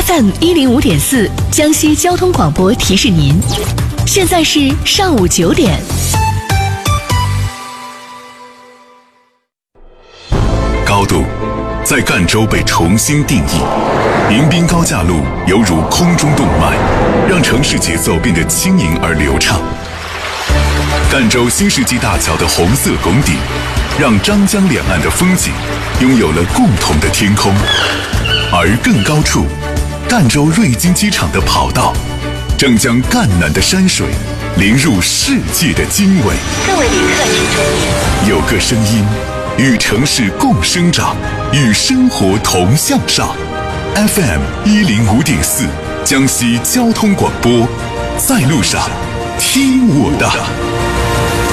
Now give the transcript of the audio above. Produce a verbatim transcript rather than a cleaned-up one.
F M 一零五点四，江西交通广播提示您，现在是上午九点。 高度在赣州被重新定义，迎宾高架路犹如空中动脉，让城市节奏变得轻盈而流畅。赣州新世纪大桥的红色拱顶，让张江两岸的风景拥有了共同的天空。而更高处，赣州瑞金机场的跑道正将赣南的山水淋入世界的经纬。 各位旅客请注意， 有个声音与城市共生长，与生活同向上。 F M 一零五点四，江西交通广播，在路上听我的。